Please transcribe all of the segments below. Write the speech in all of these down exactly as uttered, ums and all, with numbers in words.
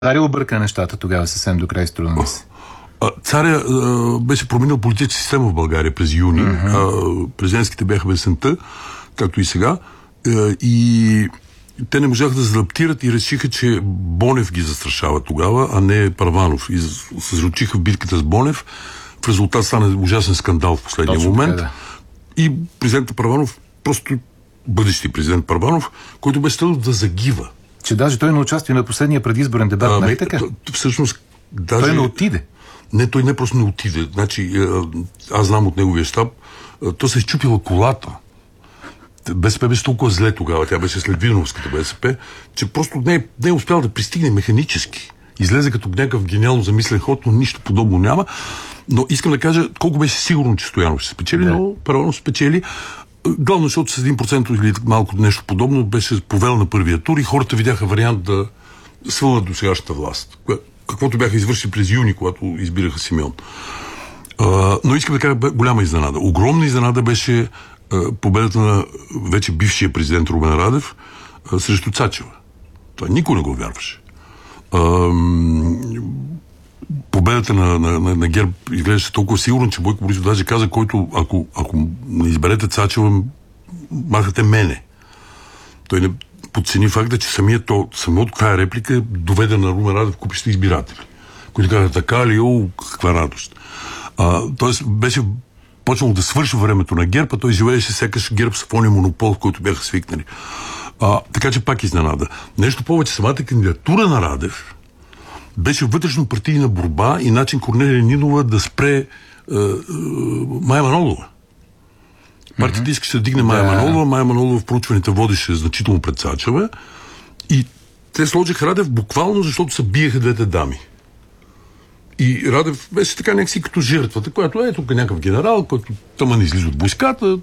Царя обърка нещата тогава съвсем до край, струва ми се. Царя а, беше променил политическа система в България през юни. Uh-huh. А, президентските бяха в есента, както и сега. А, и те не можаха да се адаптират и решиха, че Бонев ги застрашава тогава, а не Първанов. И се заручиха в битката с Бонев. В резултат стана ужасен скандал в последния Точно момент. Така, да. И президентът Първанов, просто бъдещи президент Първанов, който беше следвал да загива. Че даже той не участва на последния предизборен дебат, нали така? Всъщност, даже... Той не отиде. Не, той не просто не отиде. Значи, аз знам от неговия щаб, то се е счупила колата. БСП беше толкова зле тогава, тя беше след Виденовската БСП, че просто не, не е успял да пристигне механически. Излезе като някакъв гениално замислен ход, но нищо подобно няма. Но искам да кажа колко беше сигурно, че Стоянов ще спечели, да. Но Първанов спечели. Главно, защото с един процент или малко нещо подобно беше повел на първия тур и хората видяха вариант да свалят до сегашната власт. Каквото бяха извършили през юни, когато избираха Симеон. А, но искам да кажа голяма изненада. Огромна изненада беше а, победата на вече бившия президент Румен Радев а, срещу Цачева. Това никой не го вярваше. А, победата на, на, на, на ГЕРБ изглеждаше толкова сигурно, че Бойко Борисов даже каза, който ако, ако не изберете Цачева, махате мене. Той не подцени факта, че самият то, самото тази реплика е доведе на Румен Радев купища избиратели, които казаха така ли, о, каква радост. А, тоест беше почнало да свърши времето на ГЕРБ, а той живееше сякаш ГЕРБ с фония монопол, в който бяха свикнали. А, така че пак изненада. Нещо повече, самата кандидатура на Радев беше вътрешно партийна борба и начин Корнелия Нинова да спре е, е, Мая Манолова. Партията mm-hmm. искаше да дигне Мая да. Манолова. Мая Манолова в проучваните водеше значително пред Цачева. И те сложиха Радев буквално, защото се биеха двете дами. И Радев беше така някакси като жертвата, която е тук някакъв генерал, който тъмън излиза от войската.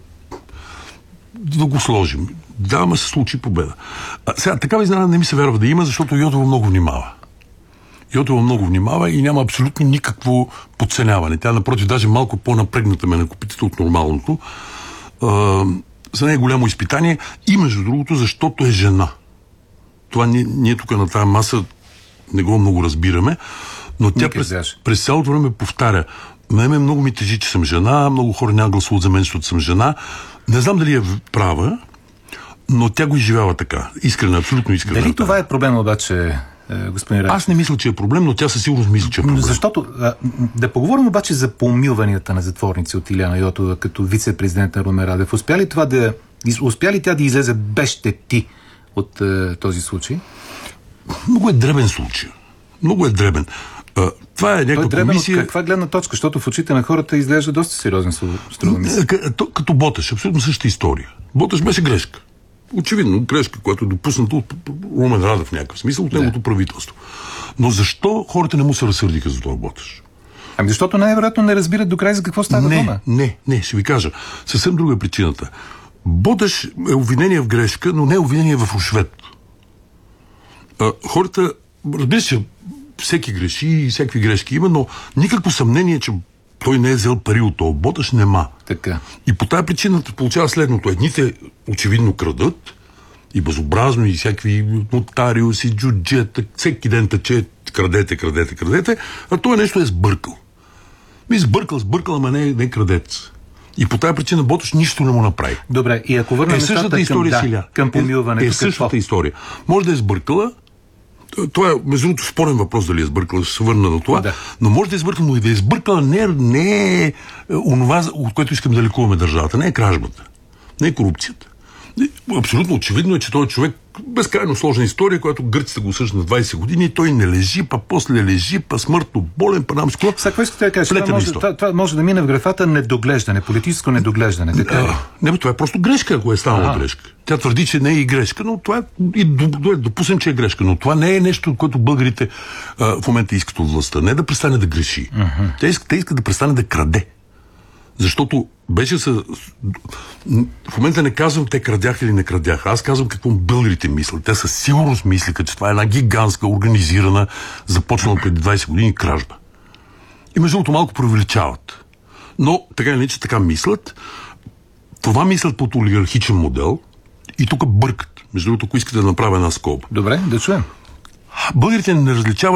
Да го сложим. Да, ама се случи победа. А, сега, такава изненада не ми се вярва да има, защото Йотова много внимава. Йотова много внимава и няма абсолютно никакво подценяване. Тя, напротив, даже малко по-напрегната ме на копитата от нормалното. А, за нея е голямо изпитание и, между другото, защото е жена. Това ние, ние тук на тази маса не го много разбираме, но тя през, през цялото време повтаря: мене много ми тежи, че съм жена, много хора няма гласуват за мен, защото съм жена. Не знам дали е права, но тя го изживява така. Искрена, абсолютно искрена. Дали това е проблем обаче, господин Радев? Аз не мисля, че е проблем, но тя със сигурност мисля, че е проблем. Защото, а, да поговорим обаче за помилванията на затворници от Илияна Йотова като вице-президент на Румен Радев. Успя ли това да, успя ли тя да излезе без щети от а, този случай? Много е дребен случай. Много е дребен. А, това е някаква дребен комисия... От каква гледна точка? Защото в очите на хората изглежда доста сериозен, струва ми се. Като Боташ, абсолютно същата история. Боташ беше грешка. Очевидно грешка, която е допусната от Румен Радев в някакъв смисъл, от неговото правителство. Но защо хората не му се разсърдиха за това Боташ? Ами защото най-вероятно не разбират до край за какво става дума. Не, не, не, ще ви кажа. Съвсем друга е причината. Боташ е обвинение в грешка, но не е обвинение в рушвет. А, хората, разбира се, всеки греши и всякакви грешки има, но никакво съмнение, че той не е взел пари от това Боташ, нема. Така. И по тази причина получава следното. Едните очевидно крадат и безобразно, и всякакви нотариуси, джуджета, всеки ден тъче, крадете, крадете, крадете, а той нещо е сбъркал. Ми сбъркал, сбъркал, ама не, не крадец. И по тази причина Боташ нищо не му направи. Добре, и ако върнем е същата история, към, да, към помилването, е, е същата история. Може да е сбъркала. Това е, между другото, спорен въпрос дали е сбъркала, ще се върна на това, да. Но може да е сбъркала, но и да е сбъркала не, не е онова, от което искам да лекуваме държавата, не е кражбата, не е корупцията. Абсолютно очевидно е, че той е човек безкрайно сложна история, която гърците го осъждат на двайсет години и той не лежи, па после лежи, па смъртно болен, па нам скло. Сега, какво искате да кажа? Това може, това, това може да мине в графата недоглеждане, политическо недоглеждане. Така а, не, бе, това е просто грешка, ако е станала а. грешка. Тя твърди, че не е и грешка, но това е, и допуснем, че е грешка, но това не е нещо, което българите а, в момента искат от властта. Не да престане да греши. Uh-huh. Те искат, те искат да престане да краде. Защото беше са... В момента не казвам те крадяха или не крадяха. Аз казвам какво българите мислят. Те със сигурност мислиха, че това е една гигантска, организирана, започнала преди двайсет години кражба. И между другото малко преувеличават. Но така или иначе така мислят. Това мислят под олигархичен модел и тук бъркат. Между другото, ако искате да направя една скоба. Добре, да чуем. Българите не различават